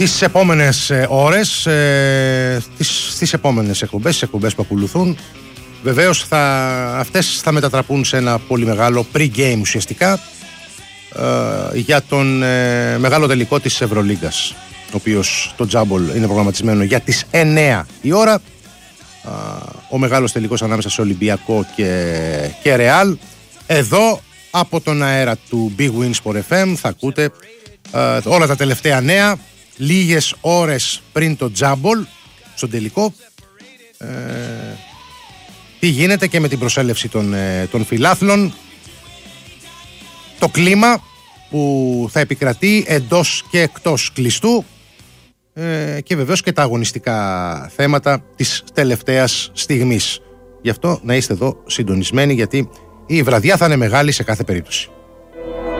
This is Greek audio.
τις επόμενες ώρες, στις επόμενες εκπομπές που ακολουθούν. Βεβαίως αυτές θα μετατραπούν σε ένα πολύ μεγάλο pre-game ουσιαστικά για τον μεγάλο τελικό της Ευρωλίγκας, ο οποίος το τζάμπολ είναι προγραμματισμένο για τις 9 η ώρα. Ο μεγάλος τελικός ανάμεσα σε Ολυμπιακό και Ρεάλ. Εδώ από τον αέρα του Big Win Sport FM θα ακούτε όλα τα τελευταία νέα λίγες ώρες πριν το τζάμπολ στον τελικό, τι γίνεται και με την προσέλευση των φιλάθλων, το κλίμα που θα επικρατεί εντός και εκτός κλειστού και βεβαίως και τα αγωνιστικά θέματα της τελευταίας στιγμής. Γι' αυτό να είστε εδώ συντονισμένοι, γιατί η βραδιά θα είναι μεγάλη σε κάθε περίπτωση.